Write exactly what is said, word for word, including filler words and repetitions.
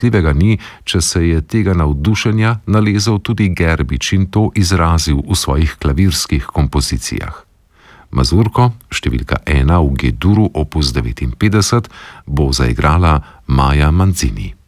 Presenetljivega ni, če se je tega navdušenja nalezel tudi Gerbič in to izrazil v svojih klavirskih kompozicijah. Mazurko, številka ena v G-duru opus devetinpetdeset, bo zaigrala Maja Manzini.